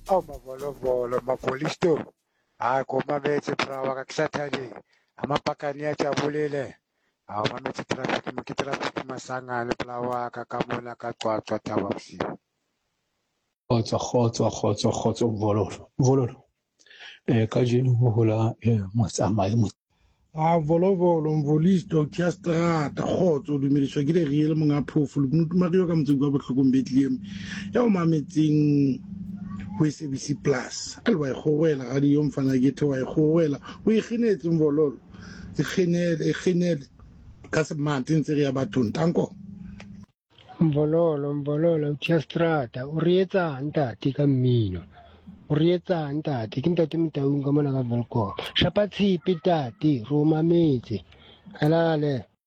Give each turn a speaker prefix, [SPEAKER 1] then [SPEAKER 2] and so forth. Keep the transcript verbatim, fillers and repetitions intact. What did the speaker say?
[SPEAKER 1] Oh, mavolovolo, mapolisto. Hayi kumametse brawa kakusathanje. Amapakani ajabulile. Hawu mamethe traffic mke traffic masangane brawa kakamona kacwacwa thaba busiku.
[SPEAKER 2] Kgotso kgotso kgotso kgotso vololo vololo eh ka jeno ho hola eh motsamai mo
[SPEAKER 3] a volovolo mvolisto ke strata khotso dumediswa ke le riele monga phofu le motumario ka motseng wa bohlokong Bethlehem ya o mametseng ho S A B C plus a le wa ikgowela ga di yo mfana ke the wa ikgowela o ikginetse mvololo e kgenele e kgenele ka se mate ntse re ya bathong tanko
[SPEAKER 4] Mvololo mvololo Chiastrata o rietsa ntate ka mmino o rietsa ntate ke ntate Motaung ka mona ka Velkom shapa tshipi tate ro mametse halale